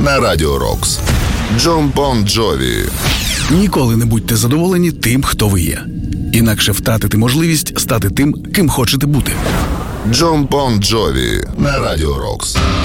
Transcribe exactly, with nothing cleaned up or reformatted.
на Радіо Рокс. Джон Бон Джові. Ніколи не будьте задоволені тим, хто ви є. Інакше втратите можливість стати тим, ким хочете бути. Джон Бон Джові на Радіо Рокс.